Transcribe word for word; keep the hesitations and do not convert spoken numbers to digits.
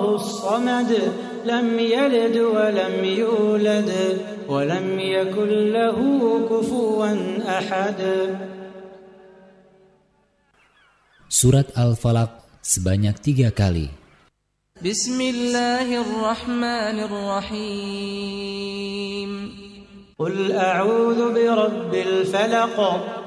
Allahus samad lam yalid wa lam yulad wa lam yakul lahu kufuwan ahad. Surat Al-Falaq sebanyak tiga kali. Bismillahirrahmanirrahim. Qul a'udzu birabbil falaq